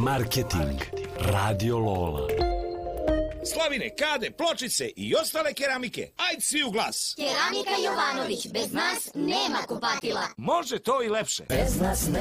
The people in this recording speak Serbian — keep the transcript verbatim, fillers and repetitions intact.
Marketing. Radio Lola. Slavine, kade, pločice i ostale keramike. Ajd svi u glas. Keramika Jovanović, bez nas nema kupatila. Može to i lepše. Bez nas ne